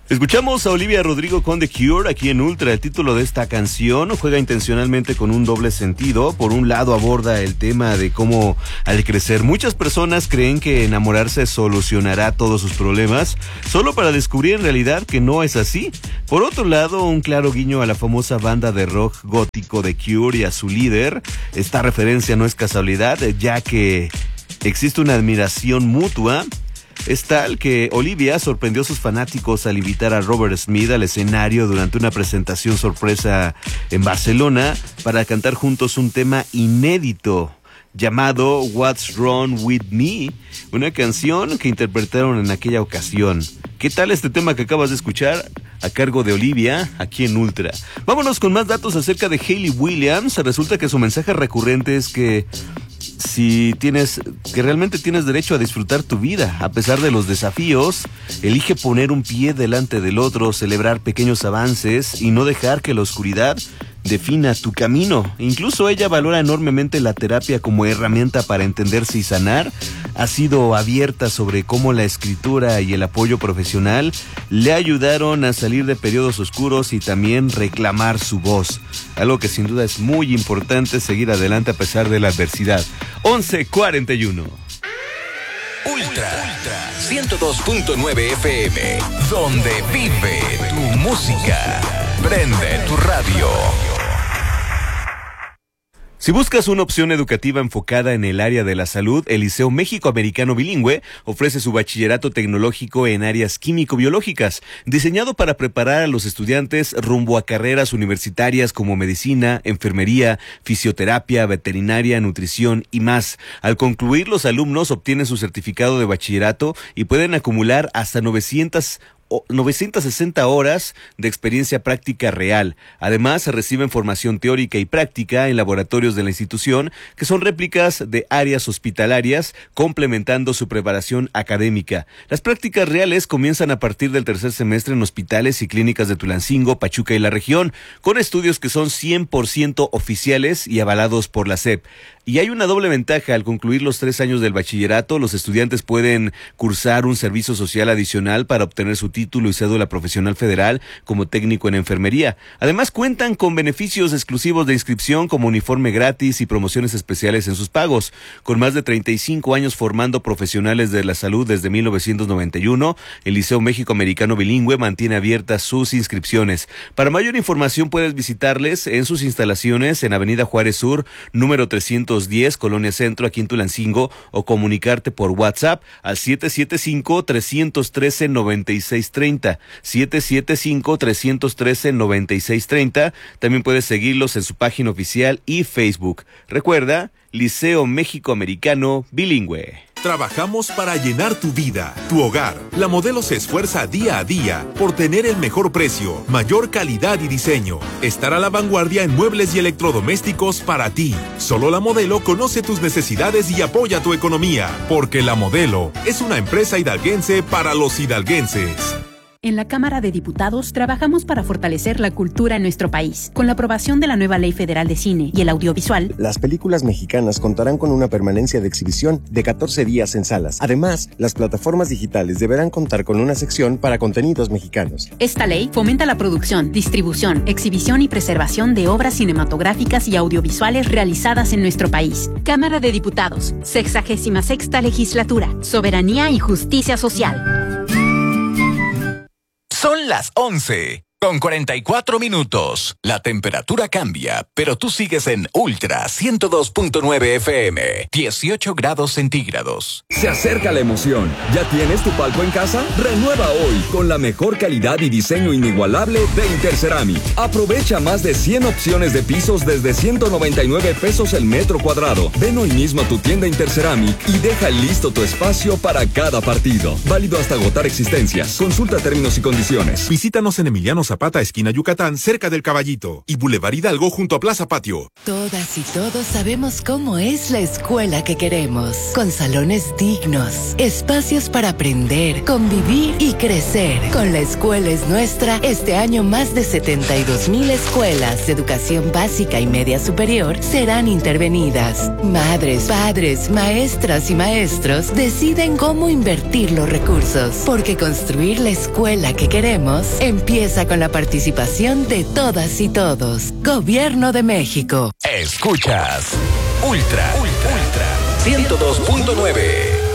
Escuchamos a Olivia Rodrigo con The Cure aquí en Ultra. El título de esta canción juega intencionalmente con un doble sentido. Por un lado aborda el tema de cómo al crecer muchas personas creen que enamorarse solucionará todos sus problemas, solo para descubrir en realidad que no es así. Por otro lado, un claro guiño a la famosa banda de rock gótico The Cure y a su líder. Esta referencia no es casualidad, ya que existe una admiración mutua. Es tal que Olivia sorprendió a sus fanáticos al invitar a Robert Smith al escenario durante una presentación sorpresa en Barcelona para cantar juntos un tema inédito llamado What's Wrong With Me, una canción que interpretaron en aquella ocasión. ¿Qué tal este tema que acabas de escuchar? A cargo de Olivia, aquí en Ultra. Vámonos con más datos acerca de Hayley Williams. Resulta que su mensaje recurrente es que realmente tienes derecho a disfrutar tu vida, a pesar de los desafíos. Elige poner un pie delante del otro, celebrar pequeños avances y no dejar que la oscuridad defina tu camino. Incluso ella valora enormemente la terapia como herramienta para entenderse y sanar. Ha sido abierta sobre cómo la escritura y el apoyo profesional le ayudaron a salir de periodos oscuros y también reclamar su voz. Algo que sin duda es muy importante, seguir adelante a pesar de la adversidad. 11:41. Ultra 102.9 FM, donde vive tu música. Prende tu radio. Si buscas una opción educativa enfocada en el área de la salud, el Liceo México-Americano Bilingüe ofrece su bachillerato tecnológico en áreas químico-biológicas, diseñado para preparar a los estudiantes rumbo a carreras universitarias como medicina, enfermería, fisioterapia, veterinaria, nutrición y más. Al concluir, los alumnos obtienen su certificado de bachillerato y pueden acumular hasta 960 horas de experiencia práctica real. Además, se reciben formación teórica y práctica en laboratorios de la institución, que son réplicas de áreas hospitalarias, complementando su preparación académica. Las prácticas reales comienzan a partir del tercer semestre en hospitales y clínicas de Tulancingo, Pachuca y la región, con estudios que son 100% oficiales y avalados por la SEP. Y hay una doble ventaja: al concluir los 3 años del bachillerato, los estudiantes pueden cursar un servicio social adicional para obtener su título y cédula profesional federal como técnico en enfermería. Además, cuentan con beneficios exclusivos de inscripción como uniforme gratis y promociones especiales en sus pagos. Con más de 35 años formando profesionales de la salud desde 1991, el Liceo México-Americano Bilingüe mantiene abiertas sus inscripciones. Para mayor información puedes visitarles en sus instalaciones en Avenida Juárez Sur, número 310, Colonia Centro, aquí en Tulancingo, o comunicarte por WhatsApp al 775-313-9630, 775-313-9630. También puedes seguirlos en su página oficial y Facebook. Recuerda, Liceo México-Americano Bilingüe. Trabajamos para llenar tu vida, tu hogar. La Modelo se esfuerza día a día por tener el mejor precio, mayor calidad y diseño. Estar a la vanguardia en muebles y electrodomésticos para ti. Solo La Modelo conoce tus necesidades y apoya tu economía. Porque La Modelo es una empresa hidalguense para los hidalguenses. En la Cámara de Diputados trabajamos para fortalecer la cultura en nuestro país. Con la aprobación de la nueva Ley Federal de Cine y el Audiovisual, las películas mexicanas contarán con una permanencia de exhibición de 14 días en salas. Además, las plataformas digitales deberán contar con una sección para contenidos mexicanos. Esta ley fomenta la producción, distribución, exhibición y preservación de obras cinematográficas y audiovisuales realizadas en nuestro país. Cámara de Diputados, 66ª Legislatura, Soberanía y Justicia Social. Son las 11:44. La temperatura cambia, pero tú sigues en Ultra 102.9 FM, 18 grados centígrados. Se acerca la emoción. ¿Ya tienes tu palco en casa? Renueva hoy con la mejor calidad y diseño inigualable de Interceramic. Aprovecha más de 100 opciones de pisos desde 199 pesos el metro cuadrado. Ven hoy mismo a tu tienda Interceramic y deja listo tu espacio para cada partido. Válido hasta agotar existencias. Consulta términos y condiciones. Visítanos en Emiliano Zapata, esquina Yucatán, cerca del Caballito. Y Boulevard Hidalgo, junto a Plaza Patio. Todas y todos sabemos cómo es la escuela que queremos. Con salones dignos, espacios para aprender, convivir y crecer. Con La Escuela es Nuestra, este año más de 72,000 escuelas de educación básica y media superior serán intervenidas. Madres, padres, maestras y maestros deciden cómo invertir los recursos, porque construir la escuela que queremos empieza con la participación de todas y todos. Gobierno de México. Escuchas Ultra 102.9.